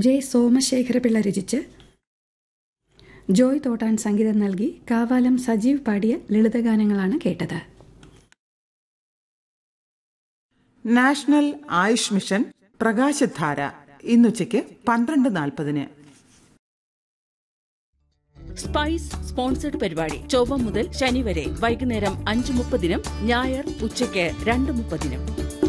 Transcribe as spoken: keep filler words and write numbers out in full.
J Somasekhara Pillai രചിച്ച് ജോയ് തോട്ടാൻ സംഗീതം നൽകി കാവാലം സജീവ് പാടിയ ലളിതഗാനങ്ങളാണ് കേട്ടത്. നാഷണൽ ആയുഷ് മിഷൻ പ്രകാശധാര ഇന്നുച്ചയ്ക്ക് പന്ത്രണ്ട് നാൽപ്പതിന്. സ്പൈസ് സ്പോൺസർഡ് പരിപാടി ചൊവ്വ മുതൽ ശനി വരെ വൈകുന്നേരം അഞ്ച് മുപ്പതിനും ഞായർ ഉച്ചയ്ക്ക് രണ്ട് മുപ്പതിനും.